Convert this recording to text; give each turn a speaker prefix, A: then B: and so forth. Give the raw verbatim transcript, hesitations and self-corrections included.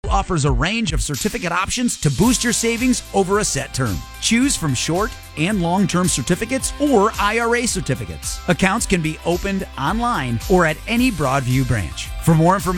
A: offers a range of certificate options to boost your savings over a set term. Choose from short and long-term certificates or I R A certificates. Accounts can be opened online or at any Broadview branch. For more information,